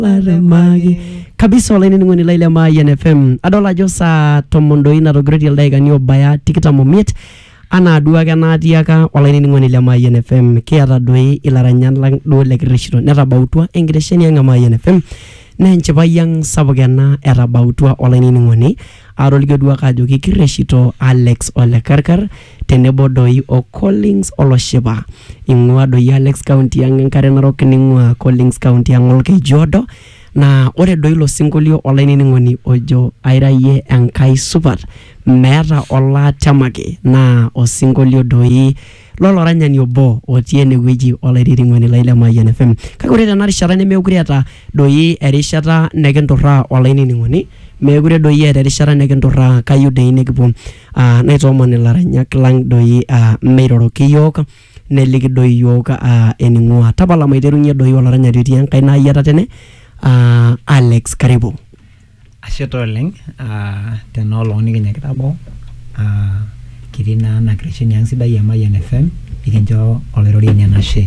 Laramagi kabisa olaini ngoni laile Mayan FM adola jo saa tomondo ina rogredi aldaika ni obaya tikita momiet ana duake naatiaka olaini ngoni le Mayan FM kiata doi ilaranyan lang do lekirishito netabautua engiresheni anga Mayan FM nenchipai yang sapukena etabautua olaini ngoni arolige duake ajo kikireshito Alex Olekarkar tenebo doi o Collins Oloshipa ingua doi Alex County yang Enkare Narok ningua Collins County yang Olkejodo na ore doi lo singolio olaini ngoni ojo airaye enkai supat meeta ola chamake na o singolio doi loloranyani obo otiene weji olaini ngoni laile Mayan FM kakore tenarishata nemeukure ata doi erishata nekinturra olaini ngoni megure doi erishata nekinturra kayu dei nekipo naitoomon ilaranyak lang doi meiroroki yok neliki doi yok eningua tapala maiterunye doi olaranyani otii enkai nayiata tene Alex karibu asheto oleng tenolong nikinyakita boo kitii naa na creation yang sidai ya Mayan FM ikincho oloiroriani enashe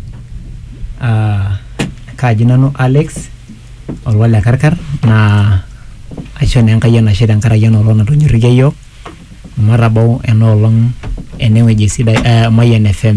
kaji nanu Alex Olekarkar na aisho naa enkai enashe tenkaraki enoolong natonyorikia yiok matabau enoolong enewueji sidai Mayan FM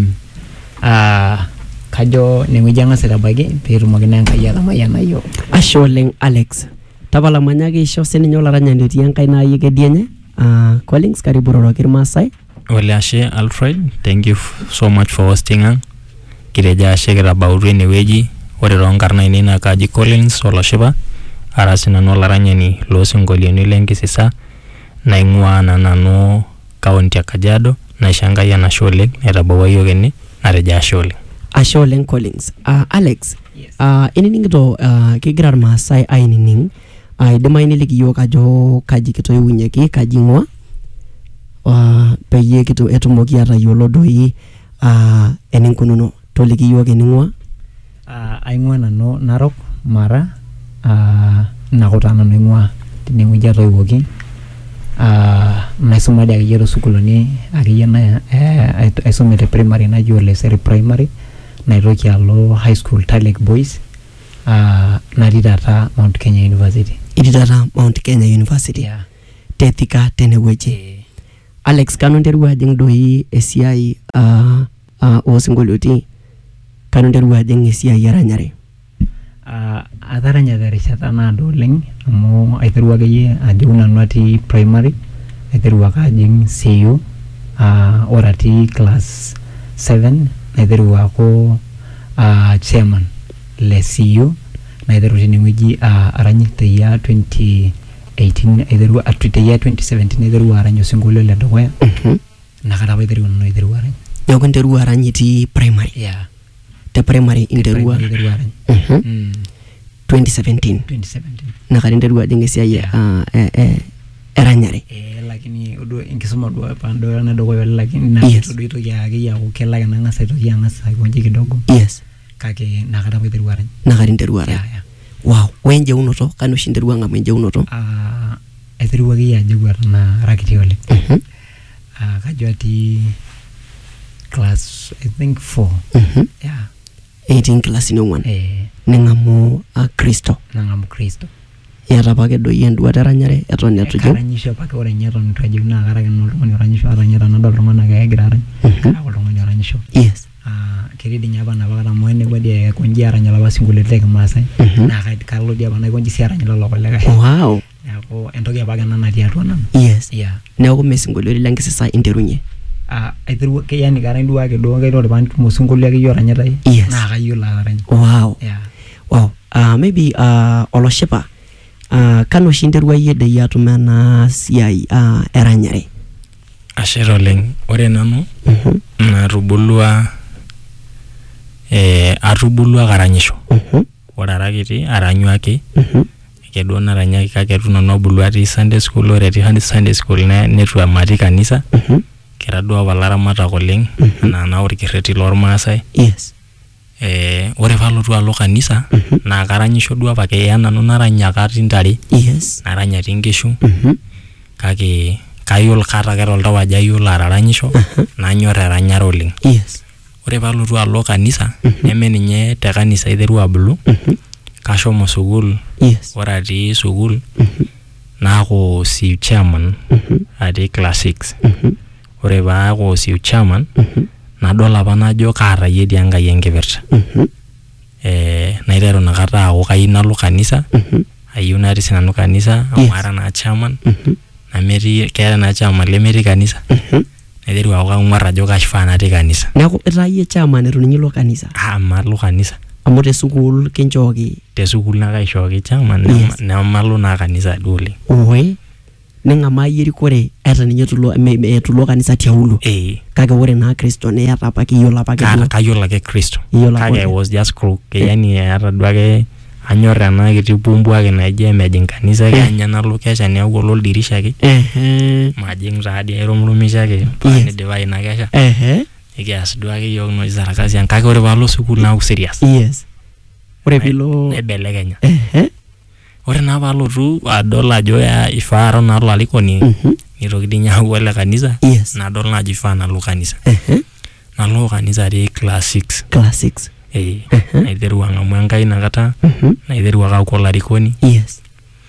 kajo newueji ang'as aitabaiki peetumoki naa enkai atamayiana yiok. Ashe oleng Alex tapala manyaki isho sininye olaranyani otii enkai naayie kedienye Collins karibu roroki irmaasai. Ole ashe Alfred, thank you so much for hosting ang. Kireja ashe kitabautua enewueji ore toonkarn ainei naa kaji Collins Oloshipa ara sinanu olaranyani loosingolioni lenkisisa naing'ua nanu kaunti ya Kajiado naisho enkai enashe oleng naitabaua yiok ene natejo ashe oleng. Ashe oleng Collins. Alex, Yes. ininingito kigira irmaasai ainining idimayu niliki yiok ajo kaji kitoiwunyeki kaji ing'ua peyie etumoki atayiolo doi eninkununo toliki yiok ening'ua. Aing'ua nanu Narok Mara nakutaa nanu aing'ua tinewueji atoiwuoki naisuma dii akeyie tosukuluni akeyie aisuma te primary naji Ole Seri primary naitoki alo high school Talek Boys natii taata Mount Kenya University. Itii taata Mount Kenya University. Yeah. Tethika tenewueji. Alex kanu nterua ajing doi esiai oosingolioti kanu nterua ajing esiai eranyare. Ataranya terishata naado oleng amu aiterua akeyie ajo nanu atii primary aiterua ake ajing CU ore atii class 7 naiterua aaku chairman le CU naiteru tinewueji arany te year 2018 aiterua te year 2017 aiterua arany osingolio le dukuya nakata apa aiterua nanu aiterua arany. Neeku nterua arany itii primary. Yeah. Te primary interua arany. 2017 nakati nterua ajing esiai eranyare. Lakini odo enkisuma duo pando na dogo lakini na Yes. odo itoki ake yaku kelaki nang'asa aitoki ang'asa aikonji kidogo Yes. kake nakata apa aiterua arany. Nakati nterua arany. Yeah. Wow, wenjeunoto kanu oshi nterua ng'amu enjeunoto. Aiterua akeyie ajo atana ara kiti oleng. Kajo atii class I think 4. Yeah. 18 class ni ong'uan. Ning'amu Kristo. Nang'amu Kristo. Iyata apake doi enduata eranyare eton etu ijing. Karanyisho apake ore nye eton itu ajing naa karaki nanu oltung'ani oranyisho aranya tenadol iltung'anak egira arany. Karaku oltung'ani oranyisho. Yes. Ketii dii nye apa napakata amu enewuo dii aikonji arany lapa sinkolioitin le Kimaasai naa kalo dii apa naikonji sii arany lelo kulikae. Wow. Neeku entoki apake ena natii atua nanu. Yes. Yeah. Neeku mesingolioti lenkisisa interunye. Aiterua yani karany duo ake duo kaiteru paanitum osinkolio akeyie oranyitai Yes. naa kayiolo atarany. Wow. Yeah. Wow. Maybe Oloshipa kanu oshi nterua yie doi atum ena siai eranyare. Ashe oleng. Ore nanu atubulua karanyisho. Ore ara kiti aranyu ake. Keduo naranyaki kake etu nanu abulu atii Sunday school ore atii Sunday school netu amati kanisa. Kira duo apa laramatak oleng naa orkerreti lormaasai. Yes. Ore palotu alo kanisa naa karanyisho duo apa keya nanu naranyaka atii ntare. Yes. Naranya atii nkishu. Kake kayiolo kata ake toltau ajo ayiolo ataranyisho nanyor eranyare oleng. Yes. Ore palotu alo kanisa neme ninye te kanisa aiteru abulu kashomo sukuul Yes. ore atii sukuul naaku CU chairman atii class 6 ore paaku CU chairman nadol apa najo kaatayie dii Enkai enkipirta naiteru inakata aaku kayieu nalo kanisa ayieu natii sinanu kanisa amu ara naa chairman nemetii keeta naa chairman lemetii kanisa naiteru aaku kang'uarr ajo kaifaa natii kanisa. Neeku itaa iyie chairman eton inyi ilo kanisa. Malo kanisa. Amu te sukuul kinchooki. Te sukuul naa kaishooki chairman nemalo naa kanisa duo oleng. Oe neng'amaa iyie erikore eeta ninye etu ilo kanisa tiaulo. Kake ore naa Kristo niyata apa kiyiolo apa kayiolo ake Kristo. Kake I was just crook. Yani eeta duake anyor ena kiti pumbu ake naijo emejing kanisa kenya nalo kesha neeku oldirisha ake. Majing taadi airumrumisha ake nidipa ina kesha. Ikias duake yiok noshi sarakasi kake ore paalo sukuul naaku serious. Yes. Ore piilo naibelekenya. Ore naa paalotu adol ajo ifaa aton naa olarikoni nitoki dii ninye aaku ole kanisa nadol naa ajo ifaa nalo kanisa. Nalo kanisa atii class 6. Class 6. Naiteru ang'amu Enkai inakata naiteru ake aaku olarikoni. Yes.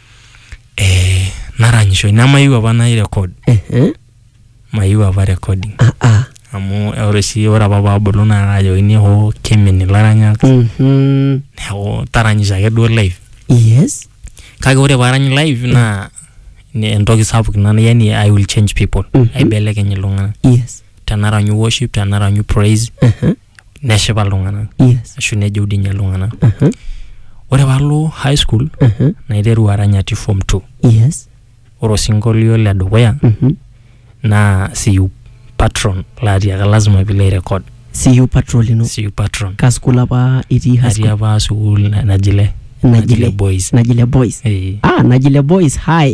Naranyisho nemayieu apa nairecord. Mayieu apa recording. Amu ore apa paabulu naa kaajokini hoo kimin ilaranyak. Neeku taranyisho ake duo live. Yes. Kake ore paarany live naa entoki sapuk ina yani I will change people. Aibelekeny iltung'anak. Yes. Tenaranyu worship, tenaranyu praise. Neshipa iltung'anak. Yes. Ashu nejeu dii ninye iltung'anak. Ore paalo high school naiteru arany atii form 2. Yes. Ore osinkolio ledukuya naa CU patron laatiaka lazima piilo airecord. CU patron ino. CU patron. Ka school apa itii high school? Atii apa sukuul Najile. Najile boys. Najile boys. Najile boys high.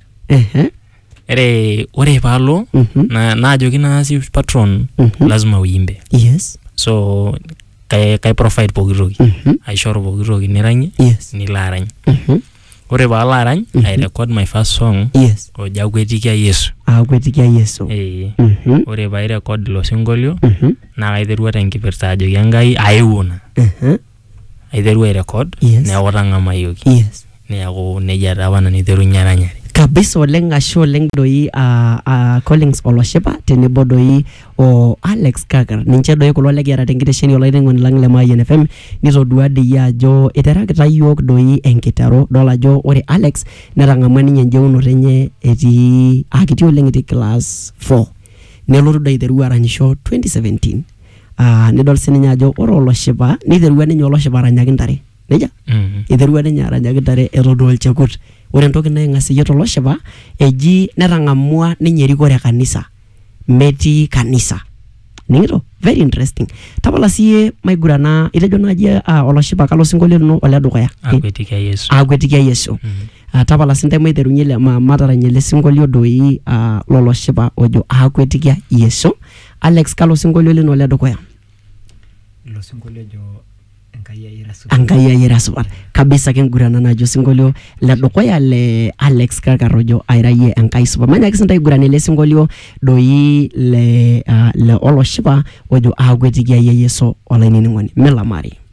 Ore paalo naajoki naa CU patron lazima uimbe. Yes. So kai provide pooki toki. Aishoru pooki toki niranyie nilo arany. Ore paalo arany I record my first song. Yes. Ojo akwetikia Yesu. Akwetikia Yesu. Ore pai record ilo sinkolio naa kaiterua tenkipirta ajoki Enkai aewuo na. Aiterua airecord neeku tang'amayioki. Yes. Neeku nejia taa apa nanu aiterunye eranyare. Kabisa oleng ashe oleng doi Collins Oloshipa tenebo doi o Alex Kakar ninche doi kulo lekiata tenkitesheni olainining'oni lang le Mayian FM nitodua dii ajo iterakita yiok doi enkitero dol ajo ore Alex netang'amua ninye enjeunoto enye etii akiti oleng etii class 4 nelotu doi aiteru aranyisho 2017 nidol sininye ajo ore Oloshipa niterua ninye Oloshipa aranyaki ntare nejia iterua ninye aranyaki ntare etodua olchekut. Ore entoki naing'asiyie toloshipa eji netang'amua ninye erikore kanisa metii kanisa. Ning'ito? Very interesting. Tapala siye maigurana itejo naaji Oloshipa kalo sinkolio lino ole dukuya. Akwetikia Yesu. Akwetikia Yesu. Tapala sintae maiterunye mataranye ele sinkolio doi loloshipa ojo akwetikia Yesu. Alex kalo sinkolio lino ole dukuya. Ilo sinkolio ojo Enkai ai era supat. Kabisa kingurana najo sinkolio le dukuya le Alex Kakar ojo airayie Enkai supat. Manyaki sintae gurana ele sinkolio doi le Oloshipa ojo akwetikia Yesu olainining'oni. Melamari.